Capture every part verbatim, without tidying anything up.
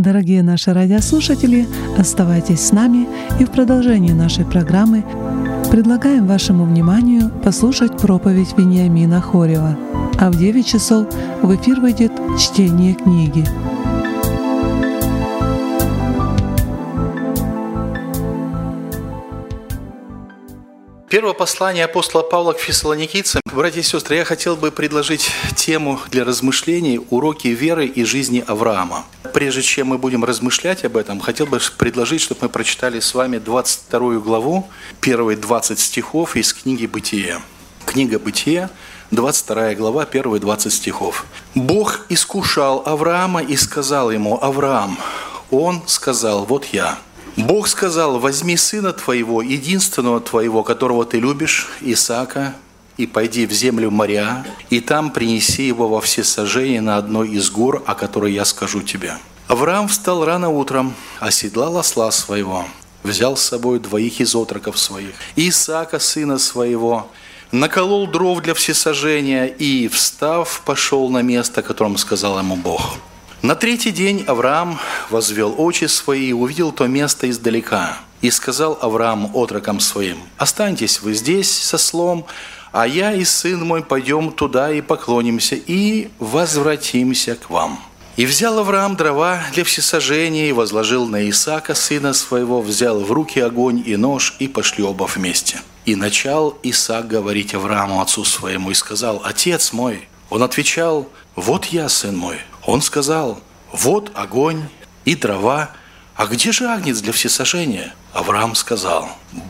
Дорогие наши радиослушатели, оставайтесь с нами, и в продолжении нашей программы предлагаем вашему вниманию послушать проповедь Вениамина Хорева. А в девять часов в эфир выйдет чтение книги. Первое послание апостола Павла к фессалоникийцам. Братья и сестры, я хотел бы предложить тему для размышлений «Уроки веры и жизни Авраама». Прежде чем мы будем размышлять об этом, хотел бы предложить, чтобы мы прочитали с вами двадцать вторую главу, первые двадцать стихов из книги «Бытие». Книга «Бытие», двадцать вторая глава, первые двадцать стихов. «Бог искушал Авраама и сказал ему: Авраам, он сказал: вот я. Бог сказал: возьми сына твоего, единственного твоего, которого ты любишь, Исаака, и пойди в землю Мория, и там принеси его во всесожжение на одной из гор, о которой я скажу тебе. Авраам встал рано утром, оседлал осла своего, взял с собой двоих из отроков своих, и Исаака, сына своего, наколол дров для всесожжения, и, встав, пошел на место, о котором сказал ему Бог. На третий день Авраам возвел очи свои и увидел то место издалека. И сказал Авраам отрокам своим: останьтесь вы здесь со ослом, а я и сын мой пойдем туда и поклонимся, и возвратимся к вам. И взял Авраам дрова для всесожжения и возложил на Исаака, сына своего, взял в руки огонь и нож, и пошли оба вместе. И начал Исаак говорить Аврааму, отцу своему, и сказал: отец мой. Он отвечал: вот я, сын мой. Он сказал: вот огонь и дрова, а где же агнец для всесожжения? Авраам сказал: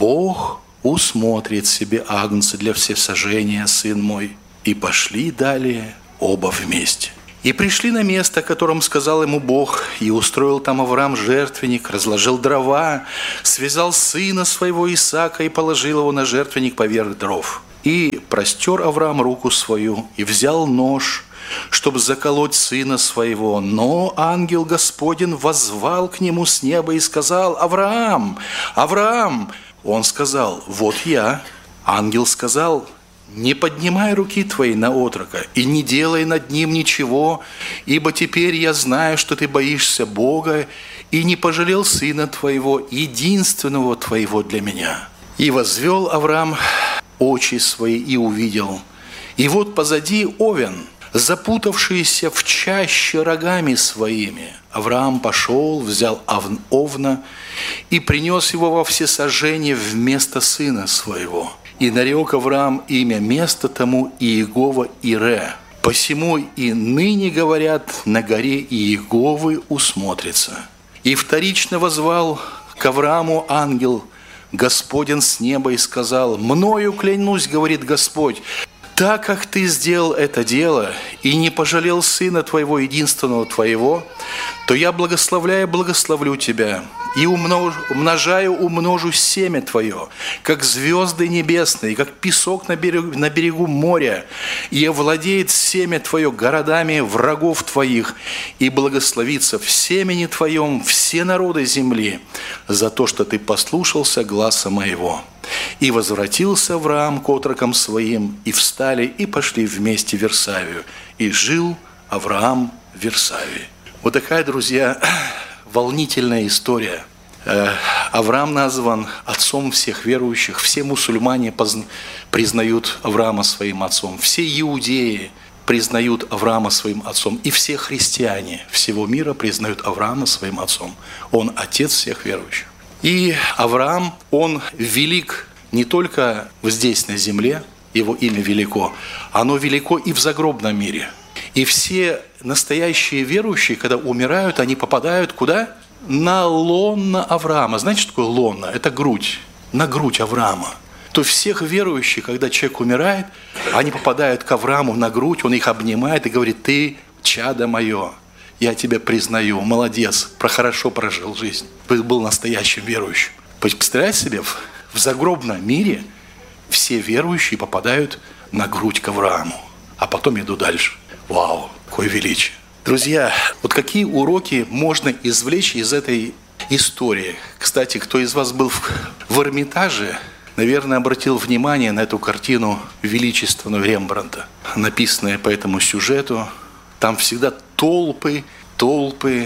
Бог усмотрит себе агнца для всесожжения, сын мой. И пошли далее оба вместе. И пришли на место, о котором сказал ему Бог, и устроил там Авраам жертвенник, разложил дрова, связал сына своего Исаака и положил его на жертвенник поверх дров. И простер Авраам руку свою, и взял нож, чтобы заколоть сына своего. Но ангел Господень воззвал к нему с неба и сказал: Авраам, Авраам! Он сказал: вот я. Ангел сказал: не поднимай руки твои на отрока и не делай над ним ничего, ибо теперь я знаю, что ты боишься Бога и не пожалел сына твоего, единственного твоего для меня. И возвел Авраам очи свои и увидел. И вот позади овен, запутавшийся в чаще рогами своими. Авраам пошел, взял овна и принес его во всесожжение вместо сына своего. И нарек Авраам имя места тому Иегова Ире. Посему и ныне говорят: на горе Иеговы усмотрится. И вторично воззвал к Аврааму ангел Господень с неба и сказал: мною клянусь, говорит Господь, так как ты сделал это дело и не пожалел сына твоего, единственного твоего, то я благословляю, благословлю тебя, и умножу, умножаю, умножу семя твое, как звезды небесные, как песок на берегу, на берегу моря, и овладеет семя твое городами врагов твоих, и благословится в семени твоем все народы земли за то, что ты послушался гласа моего. И возвратился Авраам к отрокам своим, и встали, и пошли вместе в Вирсавию. И жил Авраам в Вирсавии. Вот такая, друзья, волнительная история. Авраам назван отцом всех верующих. Все мусульмане признают Авраама своим отцом. Все иудеи признают Авраама своим отцом. И все христиане всего мира признают Авраама своим отцом. Он отец всех верующих. И Авраам, он велик не только здесь на земле, его имя велико, оно велико и в загробном мире. И все настоящие верующие, когда умирают, они попадают куда? На лоно Авраама. Знаете, что такое лоно? Это грудь. На грудь Авраама. То всех верующих, когда человек умирает, они попадают к Аврааму на грудь, он их обнимает и говорит: ты чадо мое. Я тебя признаю, молодец, про хорошо прожил жизнь. Ты был настоящим верующим. Представляете себе, в загробном мире все верующие попадают на грудь к Аврааму, а потом идут дальше. Вау, какое величие. Друзья, вот какие уроки можно извлечь из этой истории? Кстати, кто из вас был в, в Эрмитаже, наверное, обратил внимание на эту картину величественную Рембрандта, написанную по этому сюжету. Там всегда толпы, толпы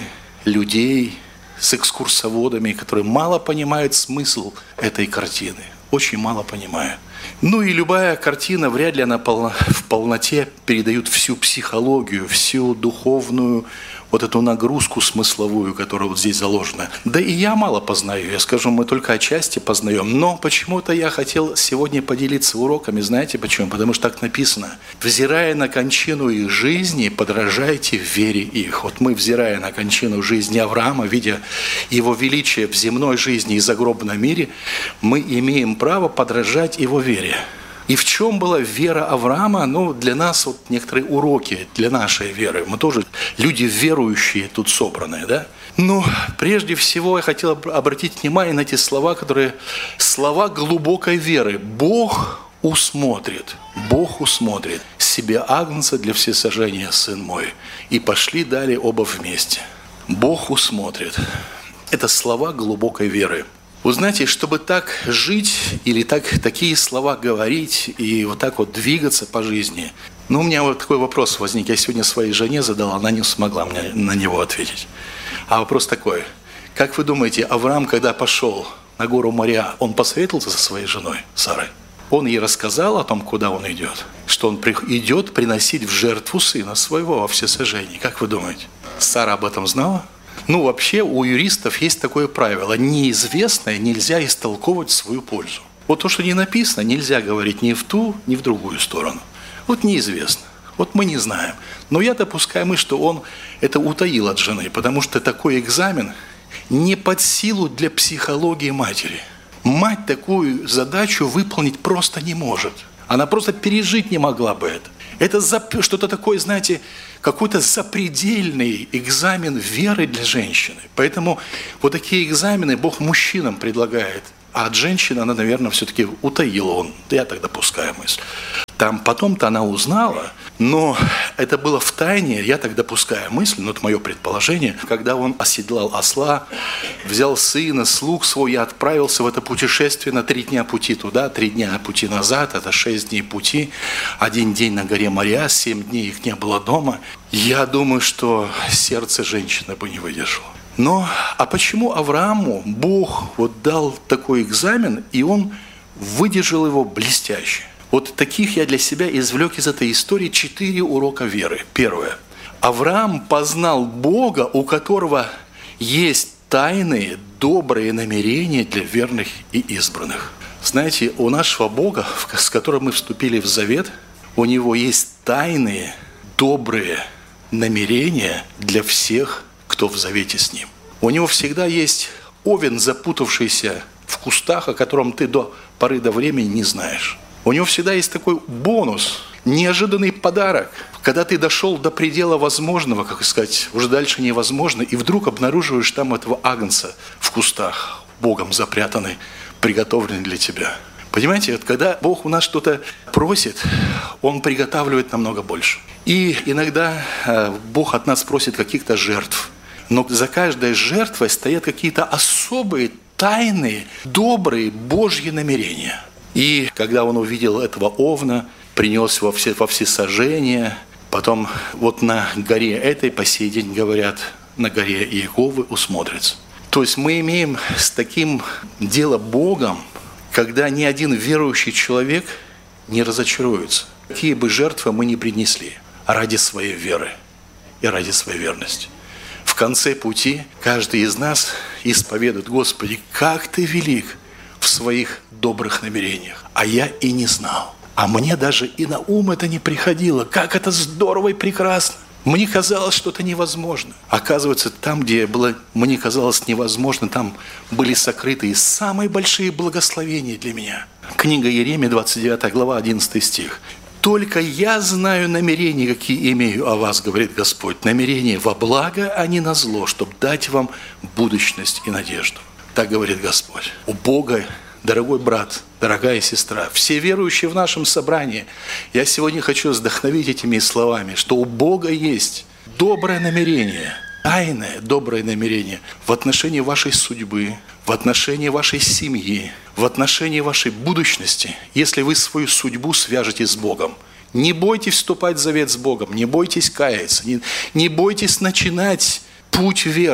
людей с экскурсоводами, которые мало понимают смысл этой картины. Очень мало понимают. Ну и любая картина, вряд ли она полно, в полноте передает всю психологию, всю духовную вот эту нагрузку смысловую, которая вот здесь заложена. Да и я мало познаю, я скажу, мы только отчасти познаем. Но почему-то я хотел сегодня поделиться уроками, знаете почему? Потому что так написано. «Взирая на кончину их жизни, подражайте вере их». Вот мы, взирая на кончину жизни Авраама, видя его величие в земной жизни и загробном мире, мы имеем право подражать его вере. И в чем была вера Авраама? Ну, для нас вот некоторые уроки для нашей веры. Мы тоже люди верующие тут собранные, да? Но прежде всего я хотел обратить внимание на эти слова, которые слова глубокой веры. Бог усмотрит, Бог усмотрит себе агнца для всесожжения, сын мой. И пошли далее оба вместе. Бог усмотрит. Это слова глубокой веры. Вы знаете, чтобы так жить или так, такие слова говорить и вот так вот двигаться по жизни, ну, у меня вот такой вопрос возник. Я сегодня своей жене задал, она не смогла мне на него ответить. А вопрос такой. Как вы думаете, Авраам, когда пошел на гору Мориа, он посоветовался со своей женой Сарой? Он ей рассказал о том, куда он идет, что он идет приносить в жертву сына своего во всесожжении. Как вы думаете, Сара об этом знала? Ну, вообще у юристов есть такое правило. Неизвестное нельзя истолковывать в свою пользу. Вот то, что не написано, нельзя говорить ни в ту, ни в другую сторону. Вот неизвестно. Вот мы не знаем. Но я допускаю мысль, что он это утаил от жены, потому что такой экзамен не под силу для психологии матери. Мать такую задачу выполнить просто не может. Она просто пережить не могла бы это. Это что-то такое, знаете, какой-то запредельный экзамен веры для женщины. Поэтому вот такие экзамены Бог мужчинам предлагает. А от женщины она, наверное, все-таки утаила он. Я так допускаю мысль. Там потом-то она узнала, но это было в тайне, я так допускаю мысль, но это мое предположение, когда он оседлал осла, взял сына, слуг свой и отправился в это путешествие на три дня пути туда, три дня пути назад, это шесть дней пути, один день на горе Мориа, семь дней их не было дома. Я думаю, что сердце женщины бы не выдержало. Но, а почему Аврааму Бог вот дал такой экзамен, и он выдержал его блестяще? Вот таких я для себя извлек из этой истории четыре урока веры. Первое. Авраам познал Бога, у которого есть тайные, добрые намерения для верных и избранных. Знаете, у нашего Бога, с которым мы вступили в завет, у Него есть тайные, добрые намерения для всех, кто в завете с Ним. У Него всегда есть овен, запутавшийся в кустах, о котором ты до поры до времени не знаешь. У него всегда есть такой бонус, неожиданный подарок, когда ты дошел до предела возможного, как сказать, уже дальше невозможно, и вдруг обнаруживаешь там этого агнца в кустах, Богом запрятанный, приготовленный для тебя. Понимаете, вот когда Бог у нас что-то просит, Он приготавливает намного больше. И иногда Бог от нас просит каких-то жертв, но за каждой жертвой стоят какие-то особые, тайные, добрые Божьи намерения. И когда он увидел этого овна, принес его во всесожжение, потом вот на горе этой, по сей день говорят, на горе Иеговы усмотрится. То есть мы имеем с таким дело Богом, когда ни один верующий человек не разочаруется. Какие бы жертвы мы ни принесли ради своей веры и ради своей верности. В конце пути каждый из нас исповедует: Господи, как Ты велик в своих добрых намерениях, а я и не знал. А мне даже и на ум это не приходило. Как это здорово и прекрасно. Мне казалось, что это невозможно. Оказывается, там, где было, мне казалось невозможно, там были сокрыты и самые большие благословения для меня. Книга Иеремии, двадцать девятая глава, одиннадцатый стих. «Только я знаю намерения, какие имею о вас, говорит Господь, намерения во благо, а не на зло, чтобы дать вам будущность и надежду». Так говорит Господь. У Бога, дорогой брат, дорогая сестра, все верующие в нашем собрании, я сегодня хочу вдохновить этими словами, что у Бога есть доброе намерение, тайное доброе намерение в отношении вашей судьбы, в отношении вашей семьи, в отношении вашей будущности, если вы свою судьбу свяжете с Богом. Не бойтесь вступать в завет с Богом, не бойтесь каяться, не, не бойтесь начинать путь веры.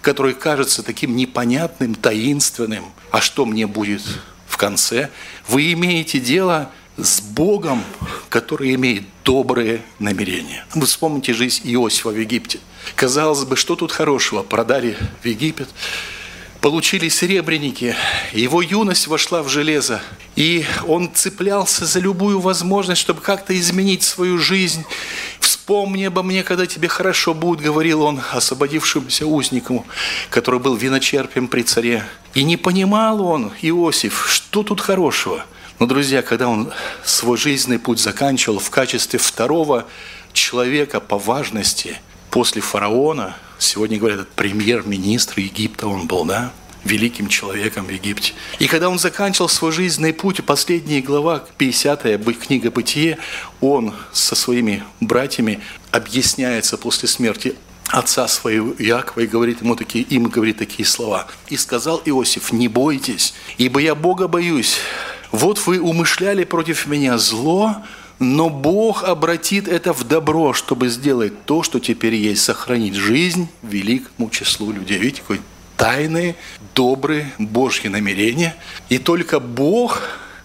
который кажется таким непонятным, таинственным. А что мне будет в конце? Вы имеете дело с Богом, который имеет добрые намерения. Вы вспомните жизнь Иосифа в Египте. Казалось бы, что тут хорошего? Продали в Египет, получили серебряники, его юность вошла в железо, и он цеплялся за любую возможность, чтобы как-то изменить свою жизнь. «Вспомни обо мне, когда тебе хорошо будет», — говорил он освободившемуся узнику, который был виночерпием при царе. И не понимал он, Иосиф, что тут хорошего. Но, друзья, когда он свой жизненный путь заканчивал в качестве второго человека по важности после фараона, сегодня говорят, это премьер-министр Египта он был, да, великим человеком в Египте. И когда он заканчивал свой жизненный путь, последняя глава, пятидесятая книга «Бытие», он со своими братьями объясняется после смерти отца своего Иакова и говорит ему такие, им говорит такие слова. «И сказал Иосиф: не бойтесь, ибо я Бога боюсь. Вот вы умышляли против меня зло, но Бог обратит это в добро, чтобы сделать то, что теперь есть, сохранить жизнь великому числу людей». Видите, какой тайные, добрые Божьи намерения. И только Бог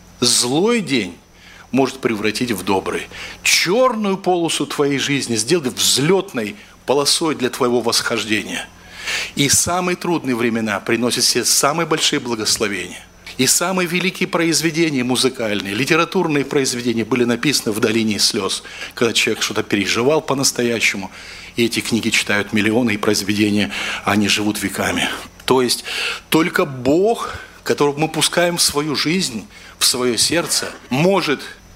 злой день может превратить в добрый. Черную полосу твоей жизни сделать взлетной полосой для твоего восхождения. И самые трудные времена приносят себе самые большие благословения. И самые великие произведения музыкальные, литературные произведения были написаны в долине слез, когда человек что-то переживал по-настоящему, и эти книги читают миллионы, и произведения, они живут веками. То есть только Бог, которого мы пускаем в свою жизнь, в свое сердце, может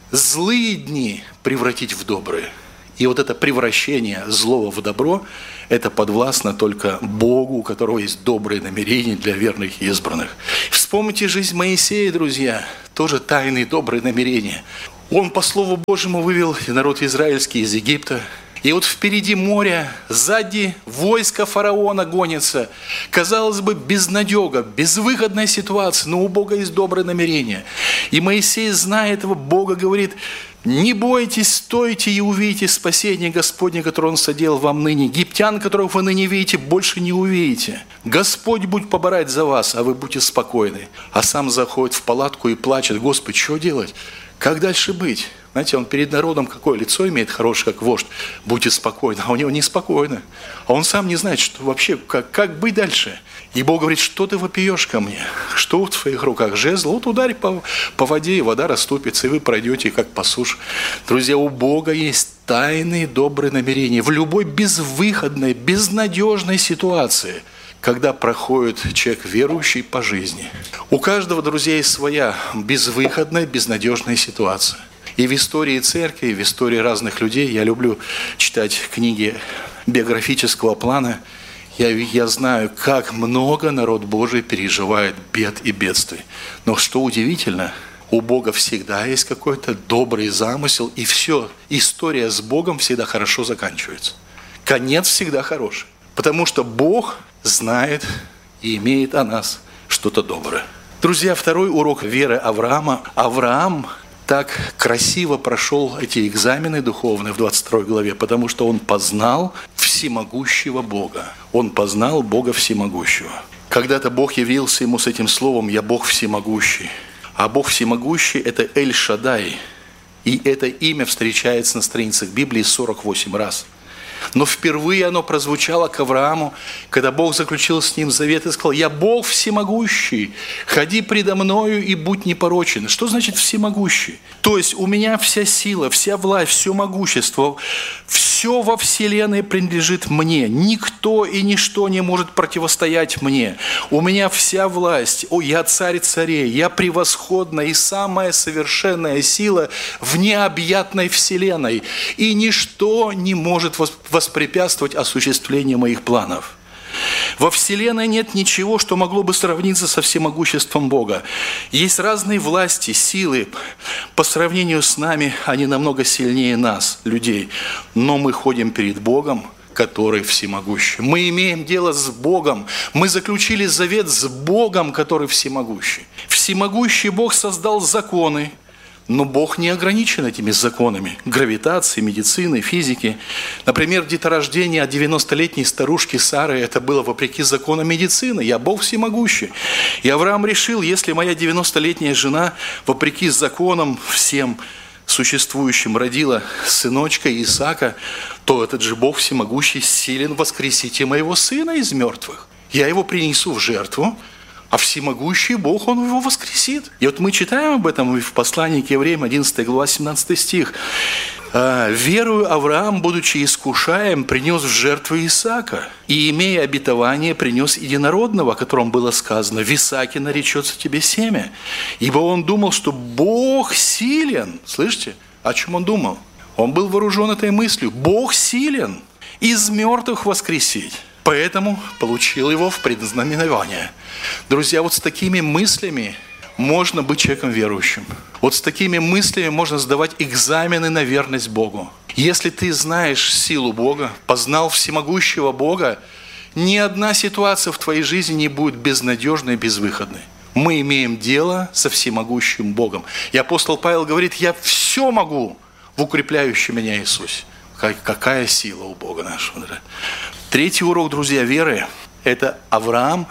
злые дни превратить в добрые. И вот это превращение злого в добро, это подвластно только Богу, у которого есть добрые намерения для верных и избранных. Вспомните жизнь Моисея, друзья, тоже тайные добрые намерения. Он по Слову Божьему вывел народ израильский из Египта. И вот впереди море, сзади войско фараона гонится. Казалось бы, безнадега, безвыходная ситуация, но у Бога есть добрые намерения. И Моисей, зная этого, Бога говорит: не бойтесь, стойте и увидите спасение Господне, которое Он соделал вам ныне. Египтян, которых вы ныне видите, больше не увидите. Господь будет поборать за вас, а вы будьте спокойны. А сам заходит в палатку и плачет: Господи, что делать? Как дальше быть? Знаете, он перед народом какое лицо имеет хорошее, как вождь. Будьте спокойны. А у него неспокойно. А он сам не знает, что вообще, как, как быть дальше. И Бог говорит: что ты вопиешь ко мне? Что в твоих руках? Жезл? Вот ударь по, по воде, и вода расступится, и вы пройдете, как по суше. Друзья, у Бога есть тайные добрые намерения. В любой безвыходной, безнадежной ситуации, когда проходит человек верующий по жизни. У каждого, друзья, есть своя безвыходная, безнадежная ситуация. И в истории церкви, и в истории разных людей, я люблю читать книги биографического плана, я, я знаю, как много народ Божий переживает бед и бедствий. Но что удивительно, у Бога всегда есть какой-то добрый замысел, и все, история с Богом всегда хорошо заканчивается. Конец всегда хороший, потому что Бог знает и имеет о нас что-то доброе. Друзья, второй урок веры Авраама. Авраам так красиво прошел эти экзамены духовные в двадцать второй главе, потому что он познал всемогущего Бога. Он познал Бога всемогущего. Когда-то Бог явился ему с этим словом: «Я Бог всемогущий». А Бог всемогущий – это Эль-Шадай. И это имя встречается на страницах Библии сорок восемь раз. Но впервые оно прозвучало к Аврааму, когда Бог заключил с ним завет и сказал: «Я Бог всемогущий, ходи предо мною и будь непорочен». Что значит всемогущий? То есть у меня вся сила, вся власть, все могущество, все во вселенной принадлежит мне. Никто и ничто не может противостоять мне. У меня вся власть. О, я царь царей, я превосходная и самая совершенная сила в необъятной вселенной. И ничто не может воспрепятствовать осуществлению моих планов. Во Вселенной нет ничего, что могло бы сравниться со всемогуществом Бога. Есть разные власти, силы. По сравнению с нами они намного сильнее нас, людей. Но мы ходим перед Богом, который всемогущий. Мы имеем дело с Богом. Мы заключили завет с Богом, который всемогущий. Всемогущий Бог создал законы, Но Бог не ограничен этими законами гравитации, медицины, физики. Например, деторождение от девяностолетней старушки Сары – это было вопреки законам медицины. Я Бог всемогущий. И Авраам решил, если моя девяностолетняя жена вопреки законам всем существующим родила сыночка Исаака, то этот же Бог всемогущий силен воскресить и моего сына из мертвых. Я его принесу в жертву, а всемогущий Бог, Он его воскресит. И вот мы читаем об этом в послании к Евреям, одиннадцатая глава, семнадцатый стих. «Верую Авраам, будучи искушаем, принес в жертву Исаака, и, имея обетование, принес единородного, о котором было сказано, в Исааке наречется тебе семя. Ибо он думал, что Бог силен». Слышите, о чем он думал? Он был вооружен этой мыслью. Бог силен из мертвых воскресить. Поэтому получил его в предзнаменование. Друзья, вот с такими мыслями можно быть человеком верующим. Вот с такими мыслями можно сдавать экзамены на верность Богу. Если ты знаешь силу Бога, познал всемогущего Бога, ни одна ситуация в твоей жизни не будет безнадежной, безвыходной. Мы имеем дело со всемогущим Богом. И апостол Павел говорит: я все могу в укрепляющем меня Иисусе. Какая сила у Бога нашего. Третий урок, друзья, веры – это Авраам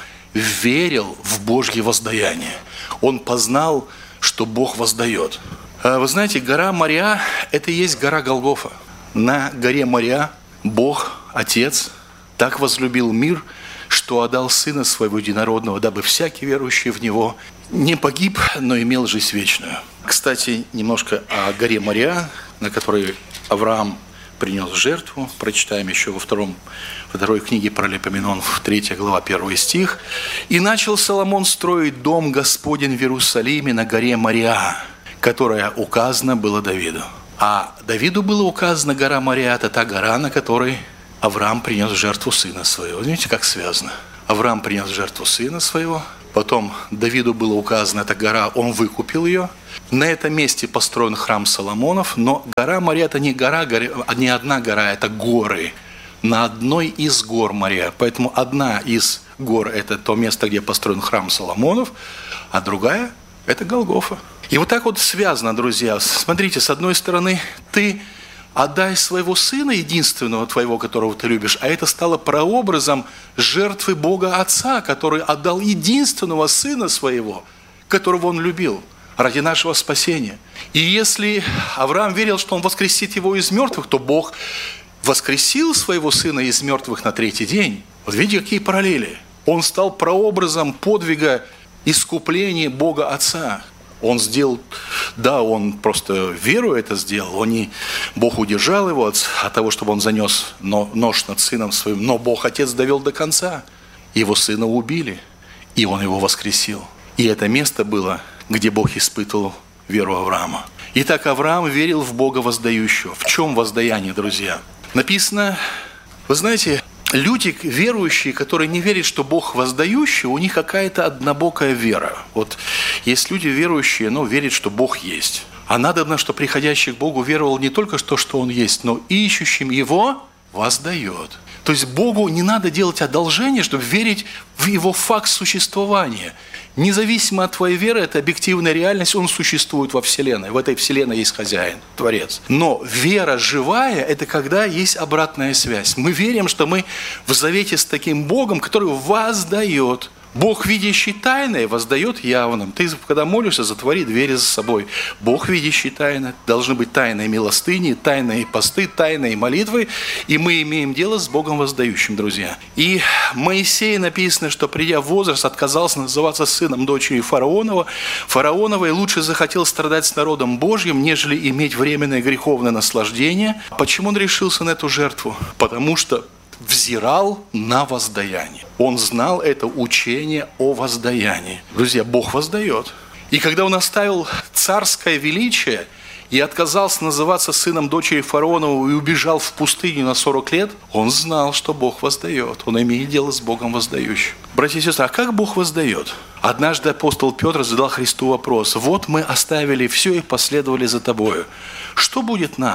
верил в Божье воздаяние. Он познал, что Бог воздает. Вы знаете, гора Мориа – это и есть гора Голгофа. На горе Мориа Бог, Отец, так возлюбил мир, что отдал Сына Своего Единородного, дабы всякий верующий в Него не погиб, но имел жизнь вечную. Кстати, немножко о горе Мориа, на которой Авраам принес жертву. Прочитаем еще во, втором, во второй книге Паралипоменон, третья глава, первый стих. «И начал Соломон строить дом Господень в Иерусалиме на горе Мориа, которая указана была Давиду». А Давиду было указано гора Мориа, это та гора, на которой Авраам принес жертву сына своего. Видите, как связано? Авраам принес жертву сына своего, потом Давиду было указано эта гора, он выкупил ее. На этом месте построен храм Соломонов, но гора Мориа – это не гора, не одна гора, это горы. На одной из гор Мориа. Поэтому одна из гор – это то место, где построен храм Соломонов, а другая – это Голгофа. И вот так вот связано, друзья. Смотрите, с одной стороны, ты отдай своего сына, единственного твоего, которого ты любишь, а это стало прообразом жертвы Бога Отца, который отдал единственного сына своего, которого он любил, ради нашего спасения. И если Авраам верил, что он воскресит его из мертвых, то Бог воскресил своего сына из мертвых на третий день. Вот видите, какие параллели. Он стал прообразом подвига искупления Бога Отца. Он сделал, да, он просто веру это сделал, он не, Бог удержал его от, от того, чтобы он занес нож над сыном своим, но Бог Отец довел до конца. Его сына убили, и он его воскресил. И это место было, где Бог испытывал веру Авраама. Итак, Авраам верил в Бога воздающего. В чем воздаяние, друзья? Написано, вы знаете, люди верующие, которые не верят, что Бог воздающий, у них какая-то однобокая вера. Вот есть люди верующие, но верят, что Бог есть. А надобно, что приходящий к Богу веровал не только в то, что Он есть, но ищущим Его воздает. То есть Богу не надо делать одолжение, чтобы верить в Его факт существования. Независимо от твоей веры, это объективная реальность, Он существует во Вселенной. В этой Вселенной есть хозяин, Творец. Но вера живая – это когда есть обратная связь. Мы верим, что мы в завете с таким Богом, который воздает. Бог, видящий тайное, воздает явным. Ты, когда молишься, затвори двери за собой. Бог, видящий тайное, должны быть тайные милостыни, тайные посты, тайные молитвы. И мы имеем дело с Богом воздающим, друзья. И Моисей написано, что придя в возраст, отказался называться сыном дочери фараонова. Фараоновой лучше захотел страдать с народом Божьим, нежели иметь временное греховное наслаждение. Почему он решился на эту жертву? Потому что взирал на воздаяние. Он знал это учение о воздаянии. Друзья, Бог воздает. И когда он оставил царское величие и отказался называться сыном дочери фараонова и убежал в пустыню на сорок лет, он знал, что Бог воздает. Он имеет дело с Богом воздающим. Братья и сестры, а как Бог воздает? Однажды апостол Петр задал Христу вопрос: «Вот мы оставили все и последовали за Тобою. Что будет нам?»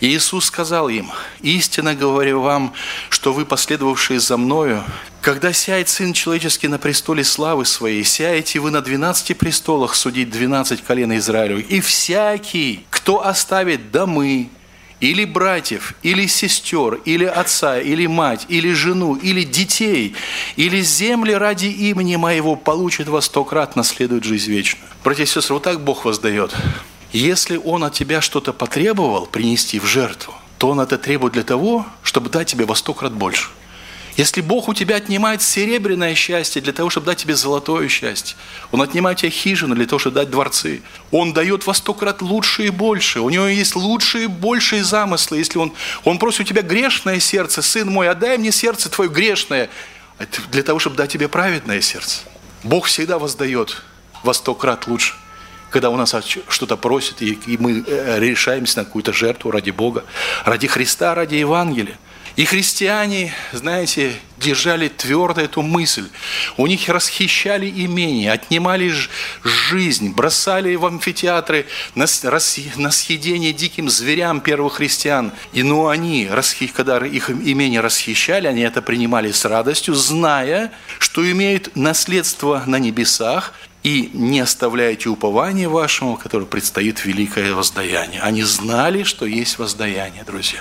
И Иисус сказал им: «Истинно говорю вам, что вы, последовавшие за Мною, когда сяет Сын Человеческий на престоле славы Своей, сяете вы на двенадцати престолах судить двенадцать колен Израилевых. И всякий, кто оставит домы, или братьев, или сестер, или отца, или мать, или жену, или детей, или земли ради имени Моего, получит во сто крат, наследует жизнь вечную». Братья и сестры, вот так Бог воздает. Если Он от тебя что-то потребовал принести в жертву, то Он это требует для того, чтобы дать тебе во сто крат больше. Если Бог у тебя отнимает серебряное счастье для того, чтобы дать тебе золотое счастье, Он отнимает у тебя хижину для того, чтобы дать дворцы, Он дает во сто крат лучше и больше. У Него есть лучшие и большие замыслы. Если Он, он просит у тебя грешное сердце: «Сын мой, отдай мне сердце твое грешное», для того, чтобы дать тебе праведное сердце. Бог всегда воздает во сто крат лучше, когда у нас что-то просит, и, и мы решаемся на какую-то жертву ради Бога, ради Христа, ради Евангелия. И христиане, знаете, держали твердо эту мысль. У них расхищали имения, отнимали жизнь, бросали в амфитеатры на, на съедение диким зверям первых христиан. И ну они, когда их имения расхищали, они это принимали с радостью, зная, что имеют наследство на небесах. И не оставляйте упования вашему, которое предстоит великое воздаяние. Они знали, что есть воздаяние, друзья.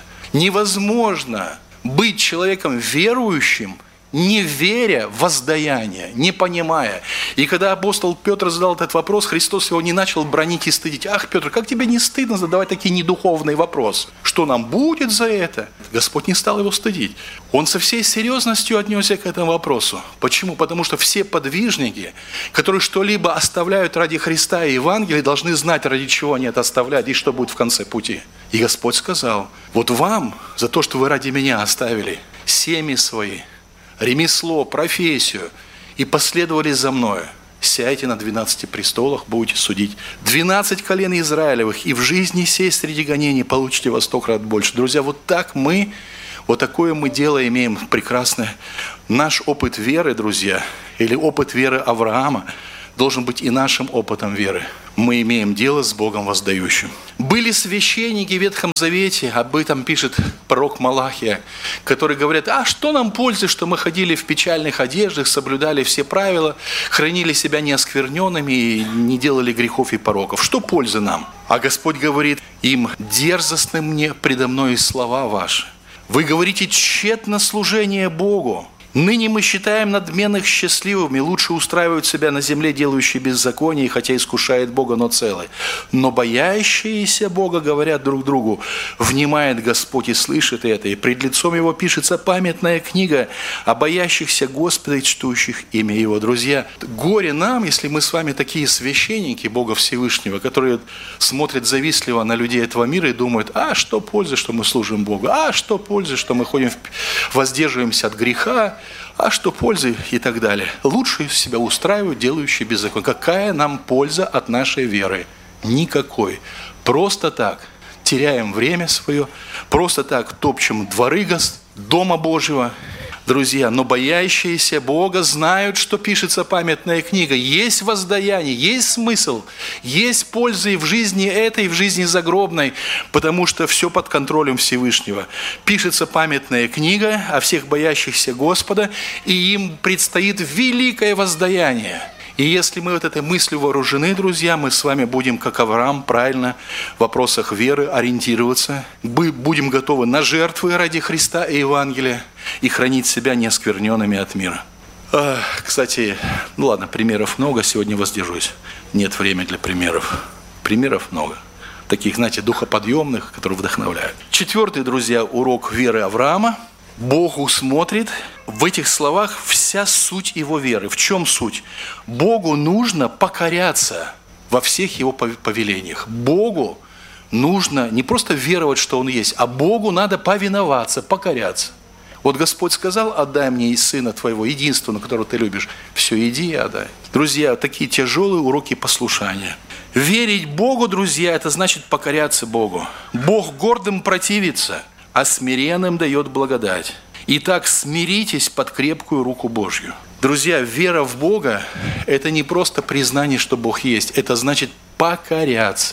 Невозможно быть человеком верующим, не веря в воздаяние, не понимая. И когда апостол Петр задал этот вопрос, Христос его не начал бранить и стыдить. «Ах, Петр, как тебе не стыдно задавать такие недуховные вопросы? Что нам будет за это?» Господь не стал его стыдить. Он со всей серьезностью отнесся к этому вопросу. Почему? Потому что все подвижники, которые что-либо оставляют ради Христа и Евангелия, должны знать, ради чего они это оставляют и что будет в конце пути. И Господь сказал: «Вот вам за то, что вы ради Меня оставили семьи свои, ремесло, профессию, и последовали за Мною, сядьте на двенадцати престолах, будете судить двенадцать колен Израилевых, и в жизни сей среди гонений получите во сто крат больше». Друзья, вот так мы, вот такое мы дело имеем прекрасное. Наш опыт веры, друзья, или опыт веры Авраама, должен быть и нашим опытом веры. Мы имеем дело с Богом воздающим. Были священники в Ветхом Завете, об этом пишет пророк Малахия, которые говорят: «А что нам пользы, что мы ходили в печальных одеждах, соблюдали все правила, хранили себя неоскверненными и не делали грехов и пороков? Что пользы нам?» А Господь говорит им: «Дерзостны мне предо мной слова ваши. Вы говорите тщетно служение Богу. Ныне мы считаем надменных счастливыми, лучше устраивают себя на земле, делающие беззаконие, хотя искушает Бога, но целый. Но боящиеся Бога говорят друг другу: внимает Господь и слышит это, и пред лицом Его пишется памятная книга о боящихся Господа и чтущих имя Его». Друзья, горе нам, если мы с вами такие священники Бога Всевышнего, которые смотрят завистливо на людей этого мира и думают: а что пользы, что мы служим Богу, а что пользы, что мы ходим, воздерживаемся от греха, а что пользы и так далее. Лучше себя устраивают делающие беззаконие. Какая нам польза от нашей веры? Никакой. Просто так теряем время свое, просто так топчем дворы Дома Божьего. Друзья, но боящиеся Бога знают, что пишется памятная книга. Есть воздаяние, есть смысл, есть польза и в жизни этой, и в жизни загробной, потому что все под контролем Всевышнего. Пишется памятная книга о всех боящихся Господа, и им предстоит великое воздаяние. И если мы вот этой мыслью вооружены, друзья, мы с вами будем, как Авраам, правильно в вопросах веры ориентироваться, будем готовы на жертвы ради Христа и Евангелия и хранить себя неоскверненными от мира. А, кстати, ну ладно, примеров много, сегодня воздержусь. Нет времени для примеров. Примеров много. Таких, знаете, духоподъемных, которые вдохновляют. Четвертый, друзья, урок веры Авраама. Бог усмотрит в этих словах вся суть его веры. В чем суть? Богу нужно покоряться во всех его повелениях. Богу нужно не просто веровать, что Он есть, а Богу надо повиноваться, покоряться. Вот Господь сказал: отдай мне и сына твоего, единственного, которого ты любишь. Все, иди и отдай. Друзья, такие тяжелые уроки послушания. Верить Богу, друзья, это значит покоряться Богу. Бог гордым противится, а смиренным дает благодать. Итак, смиритесь под крепкую руку Божью. Друзья, вера в Бога – это не просто признание, что Бог есть. Это значит покоряться.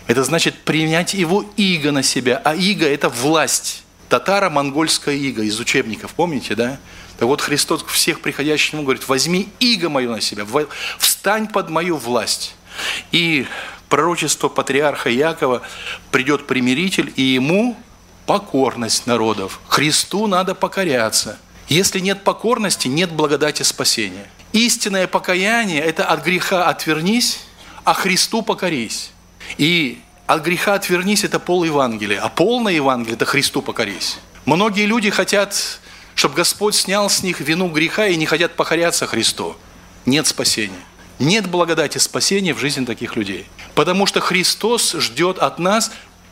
Это значит принять его иго на себя. А иго – это власть. Татаро-монгольская иго из учебников, помните, да? Так вот Христос всех приходящих к Нему говорит: возьми иго мое на себя, встань под мою власть. И пророчество патриарха Иакова: придет примиритель, и ему покорность народов. Христу надо покоряться. Если нет покорности, нет благодати спасения. Истинное покаяние – это от греха отвернись, а Христу покорись. И от греха отвернись – это пол Евангелия, а полное Евангелие – это Христу покорись. Многие люди хотят, чтобы Господь снял с них вину греха, и не хотят покоряться Христу. Нет спасения. Нет благодати спасения в жизни таких людей. Потому что Христос ждет от нас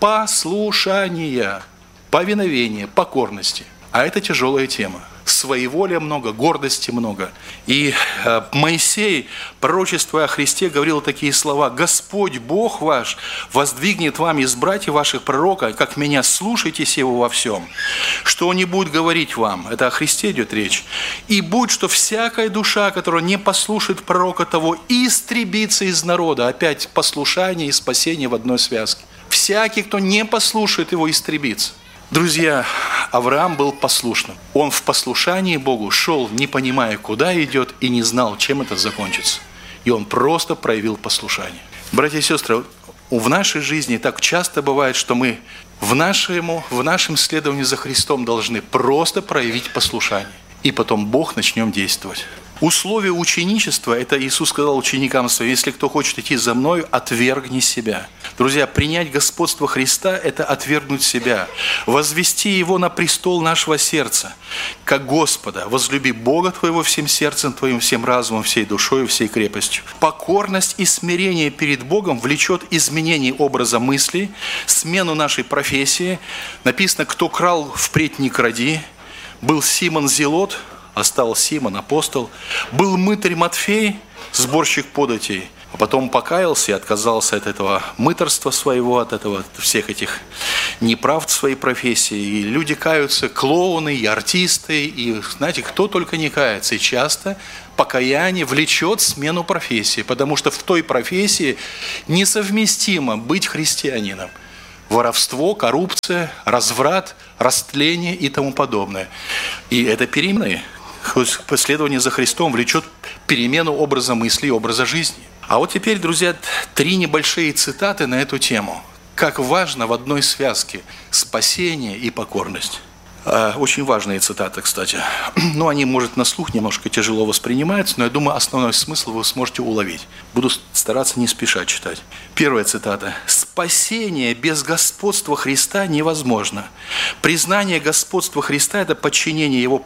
послушания, повиновения, покорности. А это тяжелая тема. Своеволия много, гордости много. И э, Моисей, пророчествуя о Христе, говорил такие слова: «Господь Бог ваш воздвигнет вам из братьев ваших пророка, как меня, слушайтесь его во всем. Что он не будет говорить вам». Это о Христе идет речь. «И будет, что всякая душа, которая не послушает пророка того, истребится из народа». Опять послушание и спасение в одной связке. «Всякий, кто не послушает его, истребится». Друзья, Авраам был послушным. Он в послушании Богу шел, не понимая, куда идет, и не знал, чем это закончится. И он просто проявил послушание. Братья и сестры, в нашей жизни так часто бывает, что мы в нашем, в нашем следовании за Христом должны просто проявить послушание. И потом Бог начнем действовать. Условие ученичества, это Иисус сказал ученикам своим: если кто хочет идти за Мною, отвергни себя. Друзья, принять господство Христа – это отвергнуть себя, возвести Его на престол нашего сердца, как Господа. Возлюби Бога твоего всем сердцем твоим, всем разумом, всей душой, всей крепостью. Покорность и смирение перед Богом влечет изменение образа мысли, смену нашей профессии. Написано: кто крал, впредь не кради. Был Симон Зелот, а стал Симон апостол. Был мытарь Матфей, сборщик податей, а потом покаялся и отказался от этого мытарства своего, от этого, от всех этих неправд своей профессии. И люди каются, клоуны, и артисты, и, знаете, кто только не кается. И часто покаяние влечет смену профессии, потому что в той профессии несовместимо быть христианином. Воровство, коррупция, разврат, растление и тому подобное. И это перемены. Последование за Христом влечет перемену образа мысли и образа жизни. А вот теперь, друзья, три небольшие цитаты на эту тему. Как важно в одной связке спасение и покорность. Очень важные цитаты, кстати. Ну, они, может, на слух немножко тяжело воспринимаются, но я думаю, основной смысл вы сможете уловить. Буду стараться не спеша читать. Первая цитата. «Спасение без господства Христа невозможно. Признание господства Христа – это подчинение Его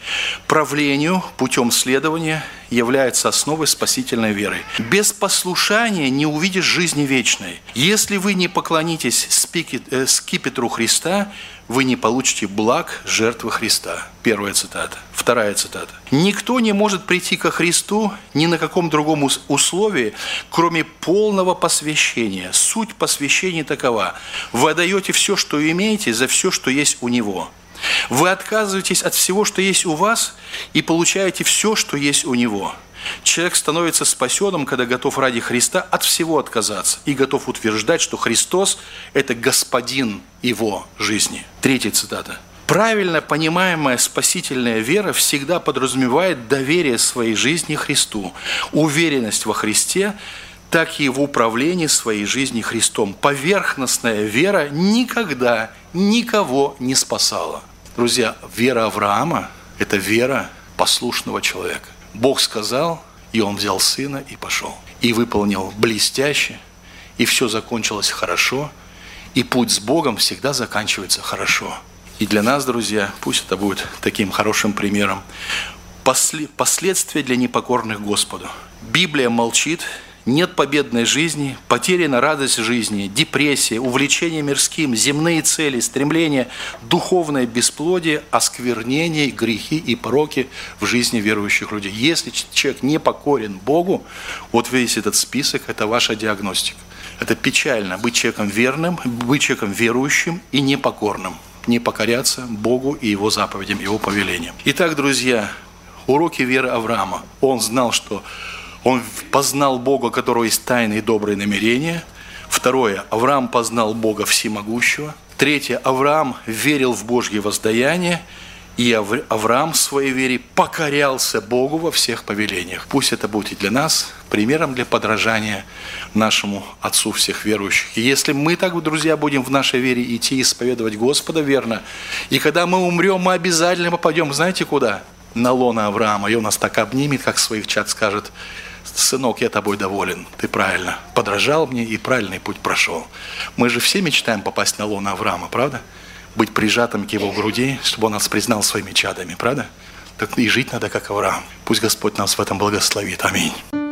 правлению путем следования, является основой спасительной веры. Без послушания не увидишь жизни вечной. Если вы не поклонитесь скипетру Христа, вы не получите благ жертвы Христа». Первая цитата. Вторая цитата. «Никто не может прийти ко Христу ни на каком другом условии, кроме полного посвящения. Суть посвящения такова: вы отдаете все, что имеете, за все, что есть у Него. Вы отказываетесь от всего, что есть у вас, и получаете все, что есть у Него. Человек становится спасенным, когда готов ради Христа от всего отказаться и готов утверждать, что Христос – это Господин его жизни». Третья цитата. «Правильно понимаемая спасительная вера всегда подразумевает доверие своей жизни Христу, уверенность во Христе, так и в управлении своей жизнью Христом. Поверхностная вера никогда никого не спасала». Друзья, вера Авраама – это вера послушного человека. Бог сказал, и он взял сына и пошел. И выполнил блестяще, и все закончилось хорошо, и путь с Богом всегда заканчивается хорошо. И для нас, друзья, пусть это будет таким хорошим примером. Последствия для непокорных Господу. Библия молчит. Нет победной жизни, потеряна радость жизни, депрессия, увлечение мирским, земные цели, стремления, духовное бесплодие, осквернение, грехи и пороки в жизни верующих людей. Если человек не покорен Богу, вот весь этот список – это ваша диагностика. Это печально – быть человеком верным, быть человеком верующим и непокорным, не покоряться Богу и Его заповедям, Его повелениям. Итак, друзья, уроки веры Авраама. Он знал, что он познал Бога, у которого есть тайные и добрые намерения. Второе. Авраам познал Бога Всемогущего. Третье. Авраам верил в Божье воздаяние. И Авраам в своей вере покорялся Богу во всех повелениях. Пусть это будет и для нас примером для подражания нашему Отцу всех верующих. И если мы так, друзья, будем в нашей вере идти и исповедовать Господа верно, и когда мы умрем, мы обязательно попадем, знаете куда? На лоно Авраама. И он нас так обнимет, как своих чад скажет: сынок, я тобой доволен, ты правильно подражал мне и правильный путь прошел. Мы же все мечтаем попасть на лоно Авраама, правда? Быть прижатым к его груди, чтобы он нас признал своими чадами, правда? Так и жить надо, как Авраам. Пусть Господь нас в этом благословит. Аминь.